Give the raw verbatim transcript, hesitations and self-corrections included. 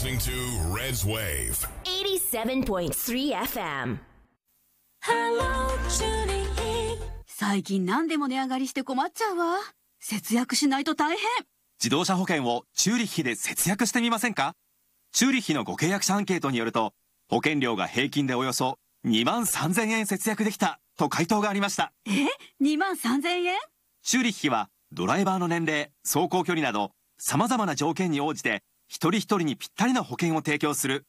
listening to Red's Wave eighty-seven point three エフエム。 Hello, Junie. 最近何でも値上がりして困っちゃうわ。節約しないと大変。 自動車保険をチューリッヒで節約してみませんか？チューリッヒのご契約者アンケートによると、保険料が平均でおよそにまんさんぜんえん節約できたと回答がありました。 え ?にまんさんぜんえん？ チューリッヒはドライバーの年齢、走行距離など様々な条件に応じて一人一人にぴったりの保険を提供する